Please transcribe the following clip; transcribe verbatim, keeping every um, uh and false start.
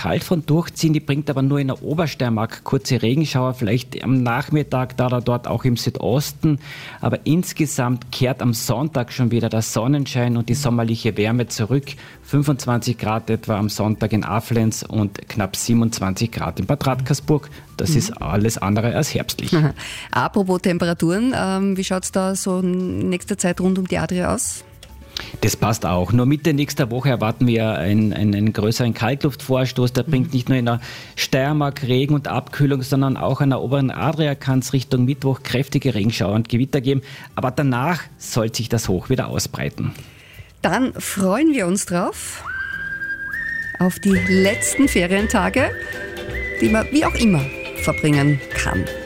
Kaltfront durchziehen, die bringt aber nur in der Obersteiermark kurze Regenschauer, vielleicht am Nachmittag da oder dort auch im Südosten. Aber insgesamt kehrt am Sonntag schon wieder der Sonnenschein und die sommerliche Wärme zurück. fünfundzwanzig Grad etwa am Sonntag in Aflenz und knapp siebenundzwanzig Grad in Bad Radkersburg. Das mhm. ist alles andere als herbstlich. Aha. Apropos Temperaturen, ähm, wie schaut es da so in nächster Zeit rund um die Adria aus? Das passt auch. Nur Mitte nächster Woche erwarten wir einen, einen, einen größeren Kaltluftvorstoß. Der bringt nicht nur in der Steiermark Regen und Abkühlung, sondern auch an der oberen Adria kann es Richtung Mittwoch kräftige Regenschauer und Gewitter geben. Aber danach soll sich das Hoch wieder ausbreiten. Dann freuen wir uns drauf auf die letzten Ferientage, die man wie auch immer verbringen kann.